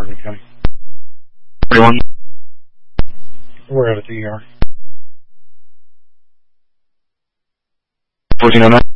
Hardin County. 41. We're out at the ER. 1409.